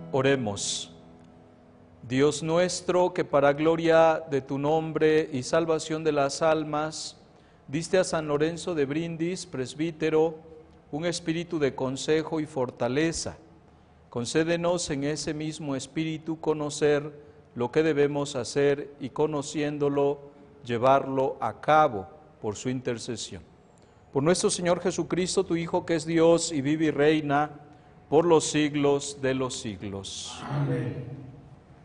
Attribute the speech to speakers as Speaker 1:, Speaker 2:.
Speaker 1: Oremos. Dios nuestro, que para gloria de tu nombre y salvación de las almas, diste a San Lorenzo de Brindis, presbítero, un espíritu de consejo y fortaleza. Concédenos en ese mismo espíritu conocer lo que debemos hacer y conociéndolo, llevarlo a cabo por su intercesión. Por nuestro Señor Jesucristo, tu Hijo, que es Dios y vive y reina por los siglos de los siglos.
Speaker 2: Amén.